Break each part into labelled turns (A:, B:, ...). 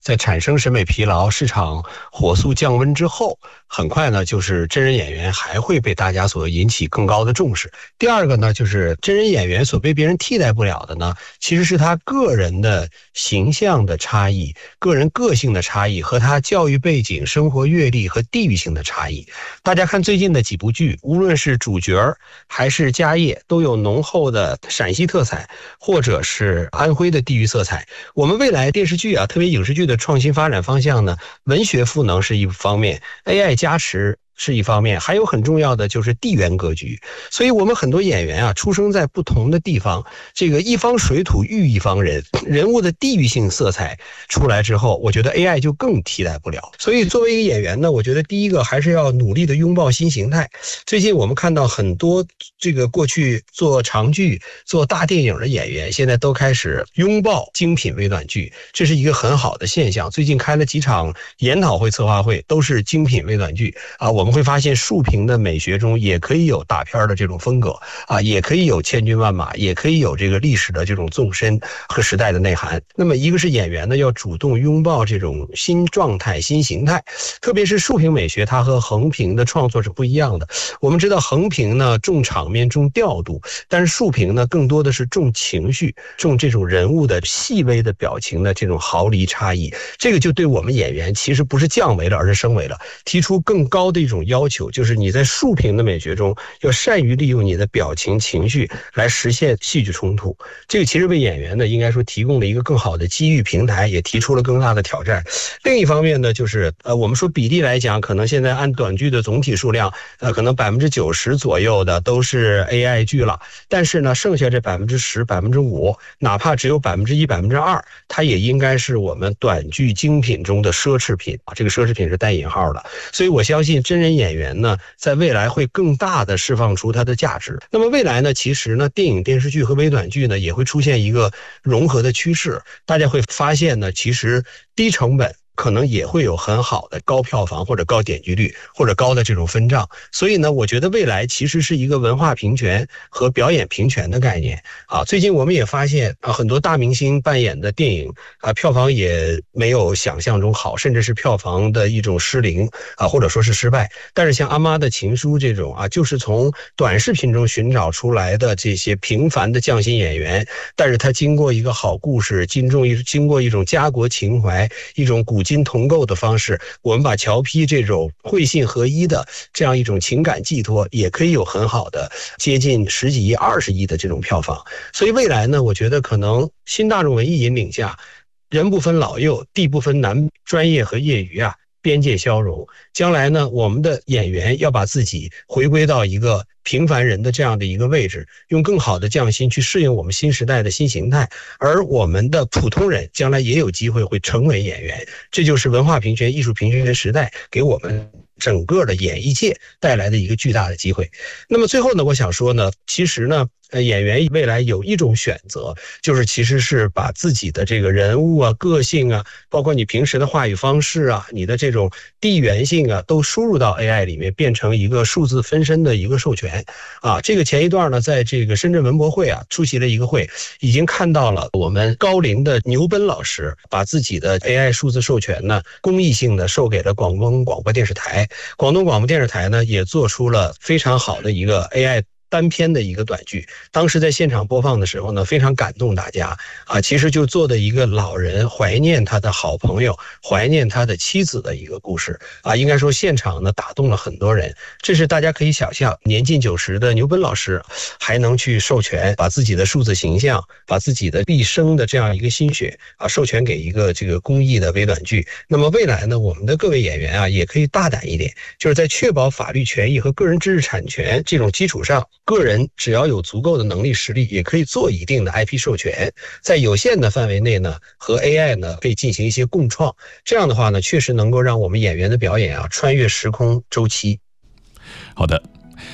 A: 在产生审美疲劳、市场火速降温之后，很快呢，就是真人演员还会被大家所引起更高的重视。第二个呢，就是真人演员所被别人替代不了的呢，其实是他个人的形象的差异、个人个性的差异和他教育背景、生活阅历和地域性的差异。大家看最近的几部剧，无论是主角还是家业，都有浓厚的陕西特色或者是安徽的地域色彩。我们未来电视剧特别影视剧的创新发展方向呢，文学赋能是一方面， AI 加持是一方面，还有很重要的就是地缘格局。所以我们很多演员出生在不同的地方，这个一方水土育一方人，人物的地域性色彩出来之后，我觉得 AI 就更替代不了。所以作为一个演员呢，我觉得第一个还是要努力的拥抱新形态。最近我们看到很多这个过去做长剧、做大电影的演员，现在都开始拥抱精品微短剧，这是一个很好的现象。最近开了几场研讨会、策划会，都是精品微短剧我们会发现竖屏的美学中也可以有大片的这种风格也可以有千军万马，也可以有这个历史的这种纵深和时代的内涵。那么一个是演员呢，要主动拥抱这种新状态、新形态，特别是竖屏美学，它和横屏的创作是不一样的。我们知道横屏呢重场面、重调度，但是竖屏呢更多的是重情绪、重这种人物的细微的表情的这种毫厘差异。这个就对我们演员其实不是降维了，而是升维了，提出更高的一种要求，就是你在竖屏的美学中要善于利用你的表情、情绪来实现戏剧冲突。这个其实为演员呢，应该说提供了一个更好的机遇平台，也提出了更大的挑战。另一方面呢，就是我们说比例来讲，可能现在按短剧的总体数量，可能90%左右的都是 AI 剧了，但是呢，剩下这10%、5%，哪怕只有1%、2%，它也应该是我们短剧精品中的奢侈品这个奢侈品是带引号的。所以我相信真人演员呢，在未来会更大的释放出它的价值。那么未来呢，其实呢，电影、电视剧和微短剧呢，也会出现一个融合的趋势。大家会发现呢，其实低成本可能也会有很好的高票房或者高点击率或者高的这种分账。所以呢，我觉得未来其实是一个文化平权和表演平权的概念最近我们也发现很多大明星扮演的电影票房也没有想象中好，甚至是票房的一种失灵或者说是失败。但是像阿妈的情书这种就是从短视频中寻找出来的这些平凡的匠心演员，但是他经过一个好故事，经过一种家国情怀，一种古今同构的方式，我们把乔坯这种会信合一的这样一种情感寄托，也可以有很好的接近10几亿、20亿的这种票房。所以未来呢，我觉得可能新大众文艺引领下，人不分老幼，地不分南专业和业余边界消融。将来呢，我们的演员要把自己回归到一个平凡人的这样的一个位置，用更好的匠心去适应我们新时代的新形态，而我们的普通人将来也有机会会成为演员。这就是文化平权、艺术平权时代给我们整个的演艺界带来的一个巨大的机会。那么最后呢，我想说呢，其实呢，演员未来有一种选择，就是其实是把自己的这个人物个性包括你平时的话语方式你的这种地缘性都输入到 AI 里面，变成一个数字分身的一个授权这个前一段呢，在这个深圳文博会出席了一个会，已经看到了我们高龄的牛奔老师把自己的 AI 数字授权呢，公益性的授给了广东广播电视台。广东广播电视台呢，也做出了非常好的一个 AI单篇的一个短剧，当时在现场播放的时候呢，非常感动大家其实就做的一个老人怀念他的好朋友，怀念他的妻子的一个故事应该说现场呢打动了很多人。这是大家可以想象，年近90的牛奔老师还能去授权，把自己的数字形象，把自己的毕生的这样一个心血授权给一个这个公益的微短剧。那么未来呢，我们的各位演员也可以大胆一点，就是在确保法律权益和个人知识产权这种基础上，个人只要有足够的能力实力，也可以做一定的 IP 授权，在有限的范围内呢，和 AI 呢可以进行一些共创。这样的话呢，确实能够让我们演员的表演穿越时空周期。
B: 好的，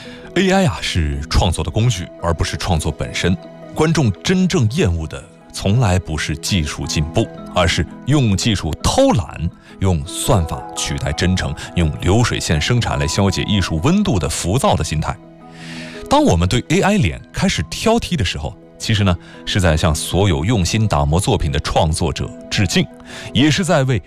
B: AI 是创作的工具，而不是创作本身。观众真正厌恶的从来不是技术进步，而是用技术偷懒，用算法取代真诚，用流水线生产来消解艺术温度的浮躁的心态。当我们对 AI 脸开始挑剔的时候， 其实呢，是在向所有用心打磨作品的创作者致敬，也是在为